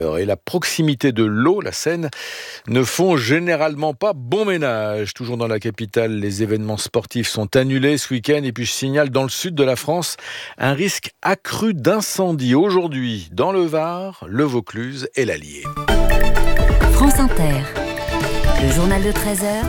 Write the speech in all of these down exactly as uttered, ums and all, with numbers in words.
Et la proximité de l'eau, la Seine, ne font généralement pas bon ménage. Toujours dans la capitale, les événements sportifs sont annulés ce week-end. Et puis je signale dans le sud de la France un risque accru d'incendie. Aujourd'hui, dans le Var, le Vaucluse et l'Allier. France Inter, le journal de treize heures,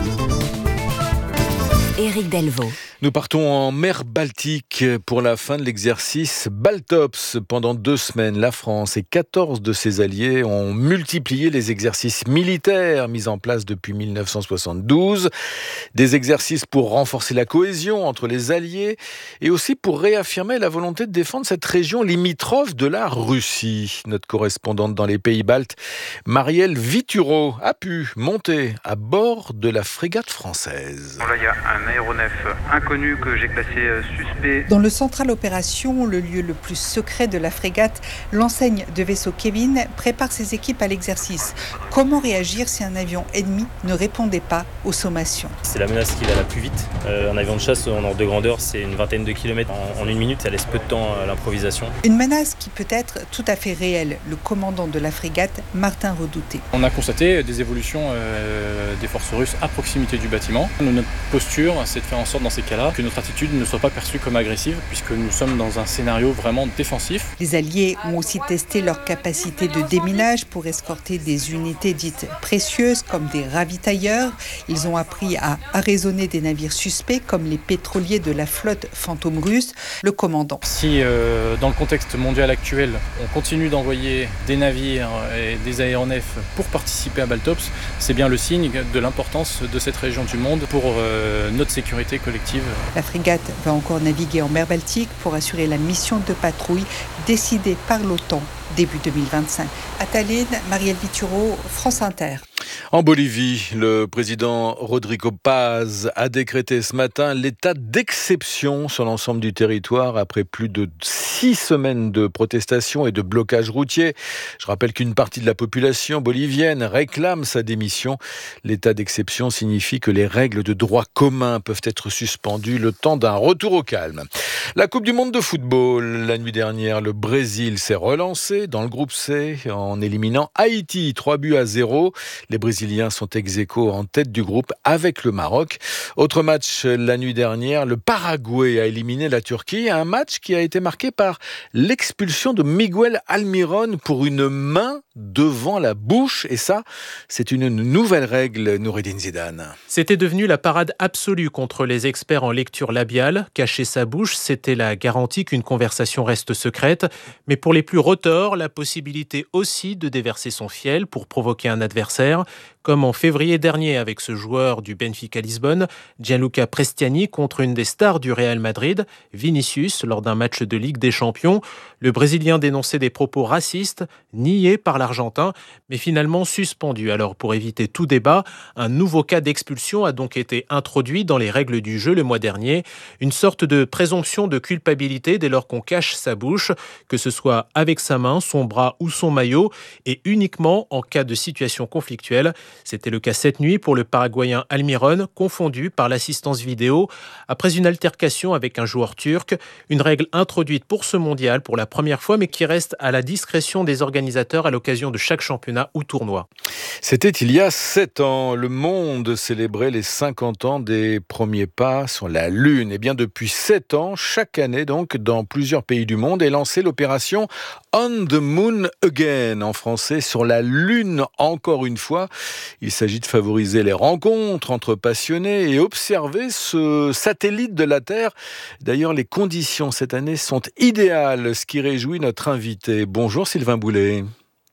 Éric Delvaux. Nous partons en mer Baltique pour la fin de l'exercice Baltops. Pendant deux semaines, la France et quatorze de ses alliés ont multiplié les exercices militaires mis en place depuis mille neuf cent soixante-douze. Des exercices pour renforcer la cohésion entre les alliés et aussi pour réaffirmer la volonté de défendre cette région limitrophe de la Russie. Notre correspondante dans les pays baltes, Marielle Vituro, a pu monter à bord de la frégate française. Là, il y a un aéronef inconnu que j'ai classé suspect. Dans le central opération, le lieu le plus secret de la frégate, l'enseigne de vaisseau Kevin prépare ses équipes à l'exercice. Comment réagir si un avion ennemi ne répondait pas aux sommations ? C'est la menace qui va la plus vite. Euh, un avion de chasse en ordre de grandeur, c'est une vingtaine de kilomètres en, en une minute. Ça laisse peu de temps à l'improvisation. Une menace qui peut être tout à fait réelle. Le commandant de la frégate, Martin Redouté. On a constaté des évolutions euh, des forces russes à proximité du bâtiment. Notre posture, c'est de faire en sorte dans ces cas-là que notre attitude ne soit pas perçue comme agressive, puisque nous sommes dans un scénario vraiment défensif. Les Alliés ont aussi testé leur capacité de déminage pour escorter des unités dites précieuses comme des ravitailleurs. Ils ont appris à arraisonner des navires suspects comme les pétroliers de la flotte fantôme russe. Le commandant. Si euh, dans le contexte mondial actuel, on continue d'envoyer des navires et des aéronefs pour participer à Baltops, c'est bien le signe de l'importance de cette région du monde pour euh, notre sécurité collective. La frégate va encore naviguer en mer Baltique pour assurer la mission de patrouille décidée par l'OTAN début deux mille vingt-cinq. À Tallinn, Marielle Vituro, France Inter. En Bolivie, le président Rodrigo Paz a décrété ce matin l'état d'exception sur l'ensemble du territoire après plus de six semaines de protestations et de blocages routiers. Je rappelle qu'une partie de la population bolivienne réclame sa démission. L'état d'exception signifie que les règles de droit commun peuvent être suspendues le temps d'un retour au calme. La Coupe du monde de football, la nuit dernière, le Brésil s'est relancé dans le groupe C en éliminant Haïti, trois buts à zéro. Les Brésiliens sont ex-aequo en tête du groupe avec le Maroc. Autre match la nuit dernière, le Paraguay a éliminé la Turquie. Un match qui a été marqué par l'expulsion de Miguel Almirón pour une main devant la bouche. Et ça, c'est une nouvelle règle, Noureddine Zidane. C'était devenu la parade absolue contre les experts en lecture labiale. Cacher sa bouche, c'était la garantie qu'une conversation reste secrète. Mais pour les plus retors, la possibilité aussi de déverser son fiel pour provoquer un adversaire, comme en février dernier avec ce joueur du Benfica Lisbonne, Gianluca Prestiani, contre une des stars du Real Madrid, Vinicius, lors d'un match de Ligue des Champions. Le Brésilien dénonçait des propos racistes, niés par l'Argentin, mais finalement suspendus. Alors pour éviter tout débat, un nouveau cas d'expulsion a donc été introduit dans les règles du jeu le mois dernier. Une sorte de présomption de culpabilité dès lors qu'on cache sa bouche, que ce soit avec sa main, son bras ou son maillot, et uniquement en cas de situation conflictuelle. C'était le cas cette nuit pour le Paraguayen Almirón, confondu par l'assistance vidéo après une altercation avec un joueur turc. Une règle introduite pour ce mondial pour la première fois, mais qui reste à la discrétion des organisateurs à l'occasion de chaque championnat ou tournoi. C'était il y a sept ans. Le monde célébrait les cinquante ans des premiers pas sur la Lune. Et bien depuis sept ans, chaque année donc, dans plusieurs pays du monde, est lancée l'opération On the Moon Again, en français, sur la Lune encore une fois. Il s'agit de favoriser les rencontres entre passionnés et observer ce satellite de la Terre. D'ailleurs, les conditions cette année sont idéales, ce qui réjouit notre invité. Bonjour Sylvain Boulet.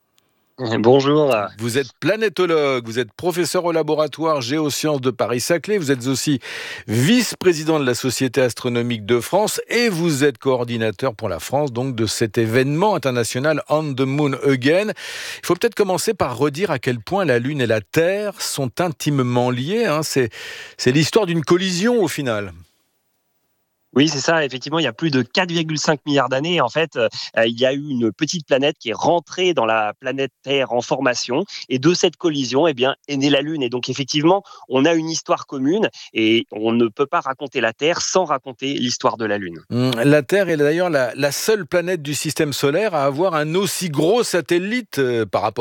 Bonjour. Vous êtes planétologue, vous êtes professeur au laboratoire Géosciences de Paris-Saclay, vous êtes aussi vice-président de la Société astronomique de France et vous êtes coordinateur pour la France donc de cet événement international On the Moon Again. Il faut peut-être commencer par redire à quel point la Lune et la Terre sont intimement liées. Hein. C'est, c'est l'histoire d'une collision au final. Oui, c'est ça. Effectivement, il y a plus de quatre virgule cinq milliards d'années, en fait, euh, il y a eu une petite planète qui est rentrée dans la planète Terre en formation. Et de cette collision, eh bien, est née la Lune. Et donc, effectivement, on a une histoire commune et on ne peut pas raconter la Terre sans raconter l'histoire de la Lune. La Terre est d'ailleurs la, la seule planète du système solaire à avoir un aussi gros satellite euh, par rapport